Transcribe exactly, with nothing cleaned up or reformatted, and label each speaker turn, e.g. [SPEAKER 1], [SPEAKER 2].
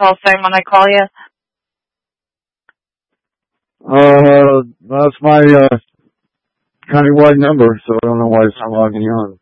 [SPEAKER 1] call sign when I call you?
[SPEAKER 2] Uh, that's my, uh, countywide number, so I don't know why it's not logging you on.